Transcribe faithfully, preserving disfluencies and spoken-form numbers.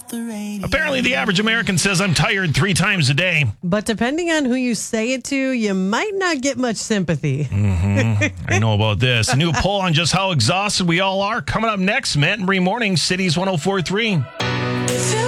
off the radio. Apparently, the average American says I'm tired three times a day. But depending on who you say it to, you might not get much sympathy. Mm-hmm. I know about this. A new poll on just how exhausted we all are coming up next. Matt and Bree Morning, Cities one oh four point three.